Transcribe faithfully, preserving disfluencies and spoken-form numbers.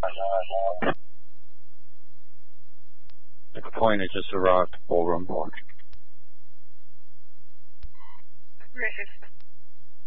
The plane has just arrived at Ballroom Park. Racist.